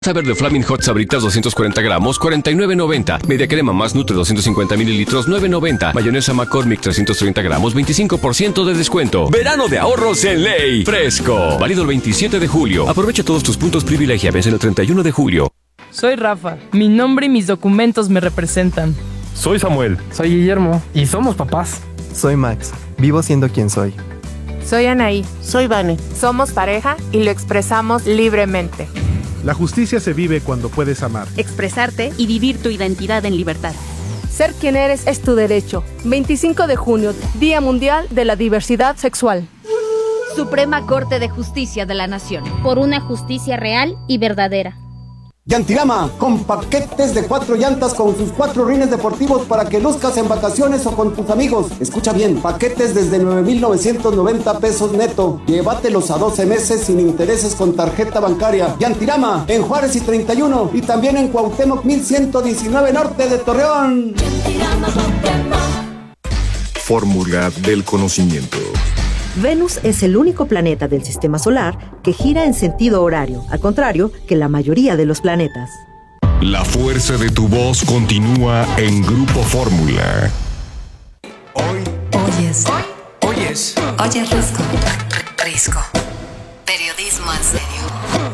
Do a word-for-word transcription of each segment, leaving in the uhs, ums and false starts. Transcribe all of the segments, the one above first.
Saber de Flaming Hot Sabritas doscientos cuarenta gramos, cuarenta y nueve noventa. Media crema más Nutre doscientos cincuenta mililitros, nueve noventa. Mayonesa McCormick trescientos treinta gramos, veinticinco por ciento de descuento. Verano de ahorros en Ley. Fresco. Válido el veintisiete de julio. Aprovecha todos tus puntos privilegia. Vence el treinta y uno de julio. Soy Rafa. Mi nombre y mis documentos me representan. Soy Samuel. Soy Guillermo. Y somos papás. Soy Max. Vivo siendo quien soy. Soy Anaí. Soy Vane. Somos pareja y lo expresamos libremente. La justicia se vive cuando puedes amar, expresarte y vivir tu identidad en libertad. Ser quien eres es tu derecho. veinticinco de junio, Día Mundial de la Diversidad Sexual. Suprema Corte de Justicia de la Nación. Por una justicia real y verdadera. Yantirama, con paquetes de cuatro llantas con sus cuatro rines deportivos para que luzcas en vacaciones o con tus amigos. Escucha bien, paquetes desde nueve mil novecientos noventa pesos neto. Llévatelos a doce meses sin intereses con tarjeta bancaria. Yantirama, en Juárez y treinta y uno, y también en Cuauhtémoc mil ciento diecinueve norte de Torreón. Fórmula del conocimiento. Venus es el único planeta del sistema solar que gira en sentido horario, al contrario que la mayoría de los planetas. La fuerza de tu voz continúa en Grupo Fórmula. Hoy. Oyes. Hoy. Oyes. Oyes Risco. Risco. Periodismo en serio.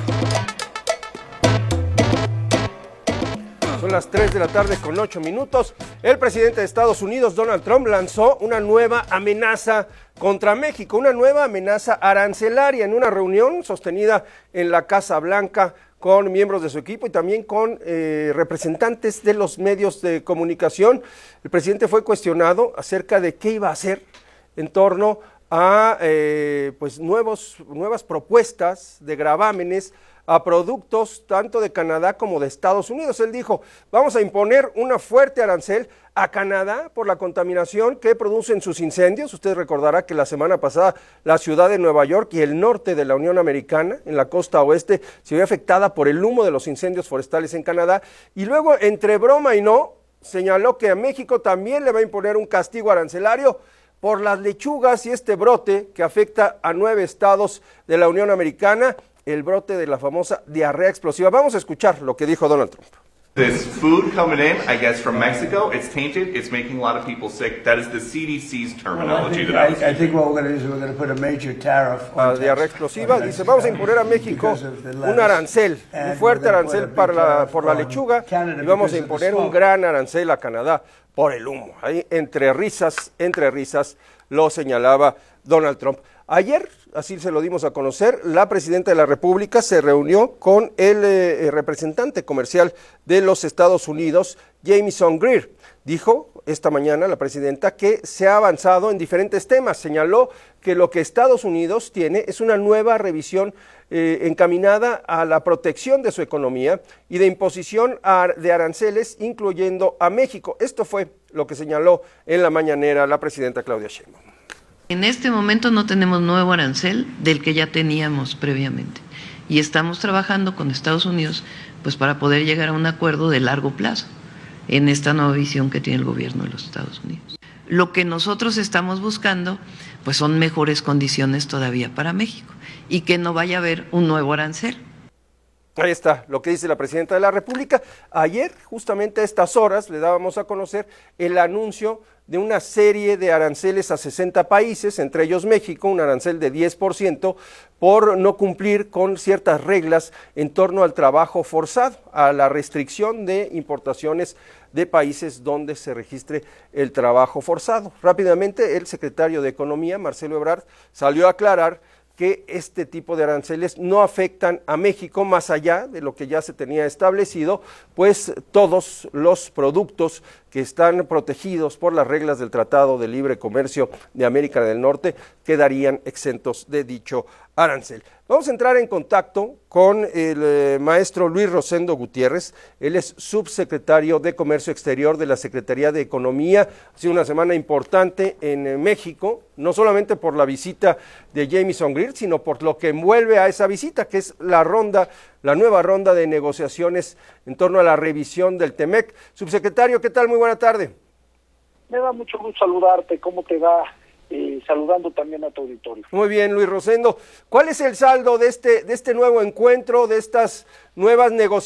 Son las tres de la tarde con ocho minutos. El presidente de Estados Unidos, Donald Trump, lanzó una nueva amenaza contra México, una nueva amenaza arancelaria en una reunión sostenida en la Casa Blanca con miembros de su equipo y también con eh, representantes de los medios de comunicación. El presidente fue cuestionado acerca de qué iba a hacer en torno a eh, pues nuevos, nuevas propuestas de gravámenes a productos tanto de Canadá como de Estados Unidos. Él dijo, vamos a imponer una fuerte arancel a Canadá por la contaminación que producen sus incendios. Usted recordará que la semana pasada la ciudad de Nueva York y el norte de la Unión Americana, en la costa oeste, se vio afectada por el humo de los incendios forestales en Canadá. Y luego, entre broma y no, señaló que a México también le va a imponer un castigo arancelario por las lechugas y este brote que afecta a nueve estados de la Unión Americana, el brote de la famosa diarrea explosiva. Vamos a escuchar lo que dijo Donald Trump. This food coming in, I guess, from Mexico, it's tainted, it's making a lot of people sick. That is the C D C's terminology. Well, I think, I, I think what we're going to do is we're going to put a major tariff on la diarrea explosiva. Dice, vamos a imponer a México un arancel, un fuerte arancel para la, por la lechuga, y vamos a imponer un gran arancel a Canadá por el humo. Ahí, entre risas, entre risas, lo señalaba Donald Trump. Ayer, así se lo dimos a conocer, la presidenta de la República se reunió con el eh, representante comercial de los Estados Unidos, Jamieson Greer. Dijo esta mañana la presidenta que se ha avanzado en diferentes temas. Señaló que lo que Estados Unidos tiene es una nueva revisión eh, encaminada a la protección de su economía y de imposición a, de aranceles, incluyendo a México. Esto fue lo que señaló en la mañanera la presidenta Claudia Sheinbaum. En este momento no tenemos nuevo arancel del que ya teníamos previamente y estamos trabajando con Estados Unidos pues para poder llegar a un acuerdo de largo plazo en esta nueva visión que tiene el gobierno de los Estados Unidos. Lo que nosotros estamos buscando pues son mejores condiciones todavía para México y que no vaya a haber un nuevo arancel. Ahí está lo que dice la presidenta de la República. Ayer, justamente a estas horas, le dábamos a conocer el anuncio de una serie de aranceles a sesenta países, entre ellos México, un arancel de diez por ciento, por no cumplir con ciertas reglas en torno al trabajo forzado, a la restricción de importaciones de países donde se registre el trabajo forzado. Rápidamente, el secretario de Economía, Marcelo Ebrard, salió a aclarar que este tipo de aranceles no afectan a México más allá de lo que ya se tenía establecido, pues todos los productos que están protegidos por las reglas del Tratado de Libre Comercio de América del Norte quedarían exentos de dicho arancel. Vamos a entrar en contacto con el eh, maestro Luis Rosendo Gutiérrez. Él es subsecretario de Comercio Exterior de la Secretaría de Economía. Ha sido una semana importante en eh, México, no solamente por la visita de Jamieson Greer, sino por lo que envuelve a esa visita, que es la ronda, la nueva ronda de negociaciones en torno a la revisión del Temec. Subsecretario, ¿qué tal? Muy buena tarde. Me da mucho gusto saludarte. ¿Cómo te va? eh, saludando también a tu auditorio. Muy bien, Luis Rosendo. ¿Cuál es el saldo de este, de este nuevo encuentro, de estas nuevas negociaciones?